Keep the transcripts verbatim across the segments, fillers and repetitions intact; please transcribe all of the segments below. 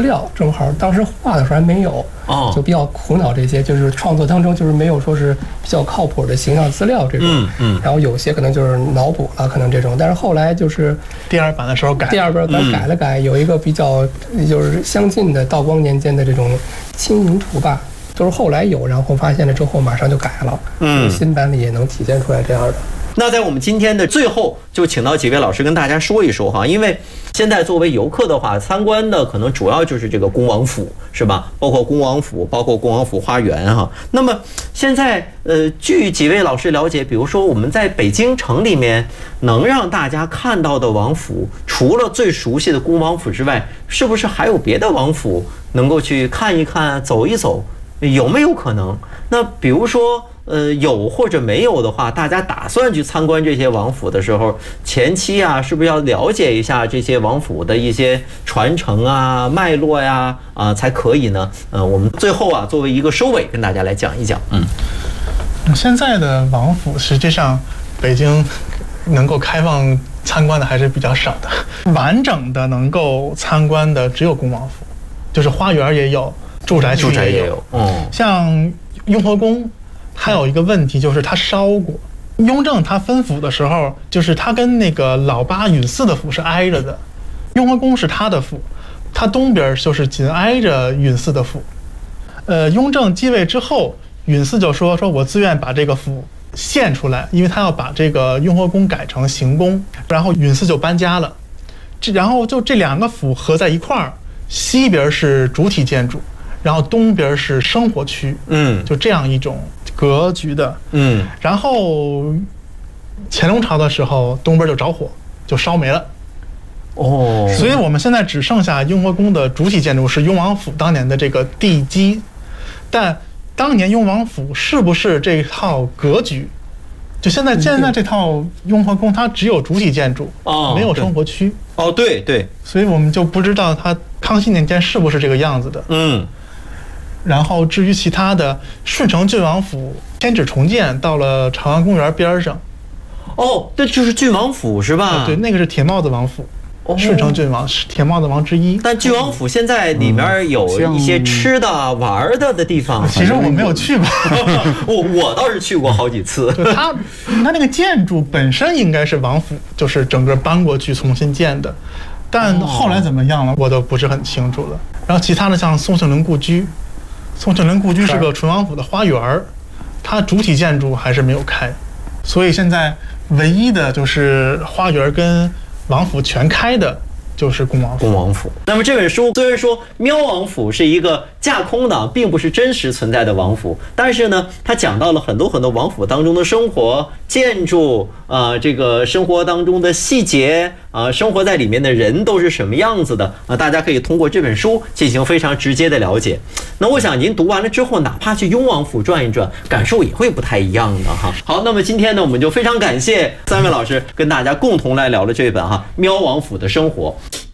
料，正好当时画的时候还没有， 哦， 就比较苦恼这些，就是创作当中就是没有说是比较靠谱的形象资料这种， 嗯嗯， 然后有些可能就是脑补了，可能这种，但是后来就是第二版的时候改， 第二版咱改了改，有一个比较就是相近的道光年间的这种轻盈图吧。都是后来有，然后发现了之后马上就改了，嗯，新版里也能体现出来这样的。 那在我们今天的最后，就请到几位老师跟大家说一说哈，因为现在作为游客的话，参观的可能主要就是这个恭王府，是吧？包括恭王府，包括恭王府花园哈。那么现在呃，据几位老师了解，比如说我们在北京城里面能让大家看到的王府，除了最熟悉的恭王府之外，是不是还有别的王府能够去看一看、走一走？有没有可能？那比如说，呃，有或者没有的话，大家打算去参观这些王府的时候，前期啊，是不是要了解一下这些王府的一些传承啊、脉络呀，啊，才可以呢？呃，我们最后啊，作为一个收尾，跟大家来讲一讲。嗯， 现在的王府实际上，北京能够开放参观的还是比较少的，完整的能够参观的只有恭王府，就是花园也有。住宅区也有， 嗯， 像雍和宫，还有一个问题就是它烧过。雍正他分府的时候，就是他跟那个老八允祀的府是挨着的，雍和宫是他的府，他东边就是紧挨着允祀的府。呃，雍正继位之后，允祀就说说我自愿把这个府献出来，因为他要把这个雍和宫改成行宫，然后允祀就搬家了。这然后就这两个府合在一块儿，西边是主体建筑。然后东边是生活区，嗯，就这样一种格局的，嗯。然后乾隆朝的时候，东边就着火，就烧没了，哦。所以我们现在只剩下雍和宫的主体建筑是雍王府当年的这个地基，但当年雍王府是不是这套格局？就现在现在这套雍和宫，它只有主体建筑，哦，没有生活区。 哦，对对， 所以我们就不知道它康熙年间是不是这个样子的，嗯。然后至于其他的，顺承郡王府迁址重建到了朝阳公园边上。 哦，那就是郡王府是吧？ 啊、对，那个是铁帽子王府，哦、顺承郡王是铁帽子王之一。 但郡王府现在里面有一些吃的、玩的的地方。 其实我没有去过， 我我倒是去过好几次。 它它那个建筑本身应该是王府，就是整个搬过去重新建的，但后来怎么样了，我都不是很清楚了。然后其他的像宋庆龄故居。宋庆龄故居是个淳王府的花园，它主体建筑还是没有开，所以现在唯一的就是花园跟王府全开的就是恭王府。 恭王府。那么这本书虽然说喵王府是一个架空的，并不是真实存在的王府，但是呢，它讲到了很多很多王府当中的生活、建筑，呃，这个生活当中的细节，啊，生活在里面的人都是什么样子的啊？大家可以通过这本书进行非常直接的了解。那我想您读完了之后，哪怕去雍王府转一转，感受也会不太一样的哈。好，那么今天呢，我们就非常感谢三位老师跟大家共同来聊了这本哈《喵王府的生活》。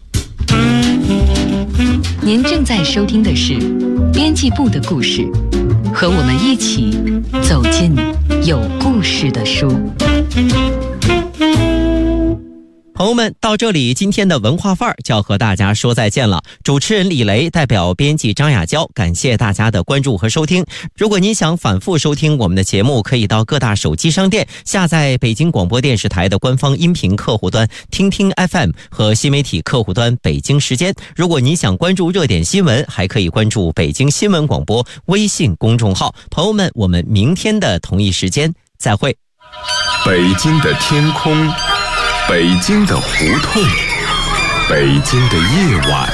您正在收听的是编辑部的故事，和我们一起走进有故事的书。 朋友们，到这里今天的文化范儿就要和大家说再见了。主持人李雷代表编辑张雅娇，感谢大家的关注和收听。如果您想反复收听我们的节目，可以到各大手机商店下载北京广播电视台的官方音频客户端听听 F M 和新媒体客户端北京时间。如果您想关注热点新闻，还可以关注北京新闻广播微信公众号。朋友们，我们明天的同一时间再会。 北京的天空，北京的胡同，北京的夜晚，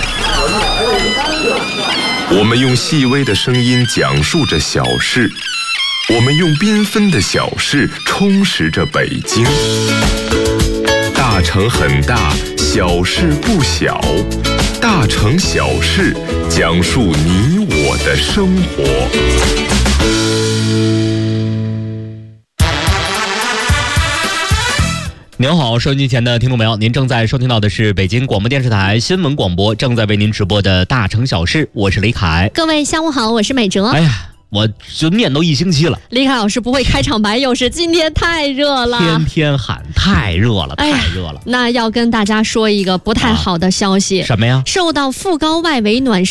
我们用细微的声音讲述着小事，我们用缤纷的小事充实着北京。大城很大，小事不小，大城小事讲述你我的生活。 您好，收音机前的听众朋友，您正在收听到的是北京广播电视台新闻广播正在为您直播的大城小事，我是李凯。 各位下午好，我是美哲。 哎呀，我就念都一星期了。 李凯老师不会开场白，又是今天太热了， 天天喊太热了，太热了。 那要跟大家说一个不太好的消息。 啊、什么呀？ 受到副高外围暖